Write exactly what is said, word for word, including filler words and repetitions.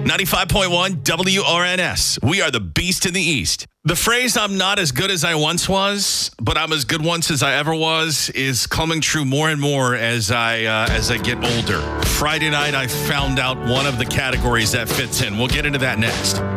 ninety-five point one W R N S. We are the beast in the East. The phrase, I'm not as good as I once was, but I'm as good once as I ever was, is coming true more and more as I uh, as I get older. Friday night, I found out one of the categories that fits in. We'll get into that next.